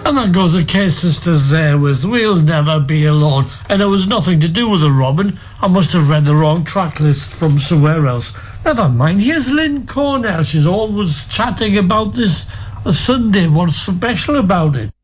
And that goes the K-Sisters there with We'll Never Be Alone. And it was nothing to do with the Robin. I must have read the wrong track list from somewhere else. Never mind, here's Lynn Cornell. She's always chatting about this Sunday. What's special about it?